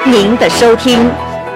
您的收听。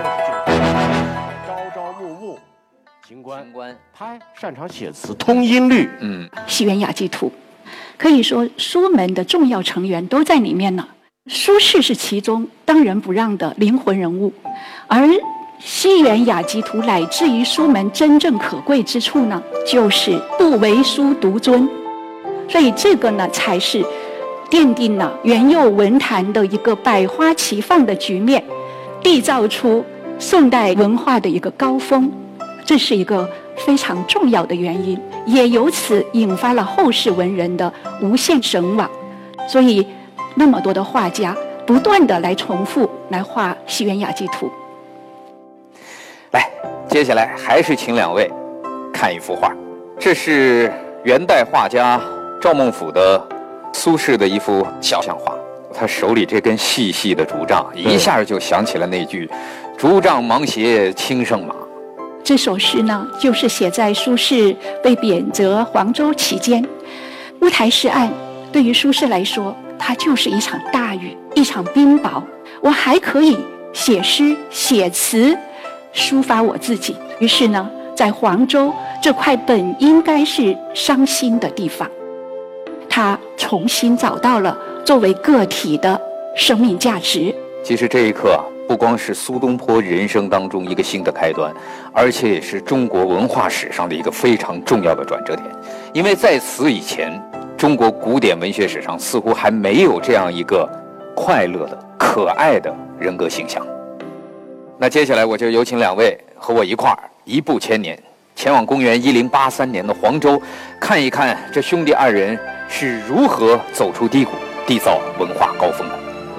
朝朝暮暮，秦观他还擅长写词，通音律。 西园雅集图，可以说书门的重要成员都在里面呢。苏轼是其中当仁不让的灵魂人物，而西园雅集图乃至于书门真正可贵之处呢，就是不为书独尊，所以这个呢才是奠定了元佑文坛的一个百花齐放的局面，缔造出宋代文化的一个高峰，这是一个非常重要的原因，也由此引发了后世文人的无限神往。所以那么多的画家不断的来重复来画西园雅集图。 来，接下来还是请两位看一幅画，这是元代画家赵孟頫的苏轼的一幅肖像画，他手里这根细细的竹杖，一下就想起了那句“竹杖芒鞋轻胜马”。 这首诗呢，就是写在苏轼被贬谪黄州期间。乌台诗案对于苏轼来说，它就是一场大雨，一场冰雹。我还可以写诗写词抒发我自己。于是呢，在黄州这块本应该是伤心的地方，他重新找到了作为个体的生命价值。 其实这一刻不光是苏东坡人生当中一个新的开端，而且也是中国文化史上的一个非常重要的转折点。因为在此以前，中国古典文学史上似乎还没有这样一个快乐的、可爱的人格形象。那接下来我就有请两位和我一块儿一步千年，前往公元1083年的黄州，看一看这兄弟二人是如何走出低谷，缔造文化高峰的。